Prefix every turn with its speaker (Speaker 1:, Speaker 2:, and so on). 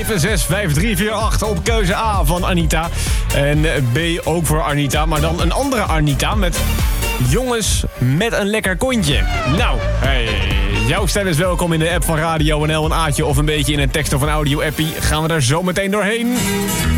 Speaker 1: 765-5348 op keuze A van Anita. En B ook voor Anita, maar dan een andere Anita met jongens met een lekker kontje. Nou, hey, jouw stem is welkom in de app van Radio NL. Een A'tje of een beetje in een tekst of een audio-appie. Gaan we daar zo meteen doorheen.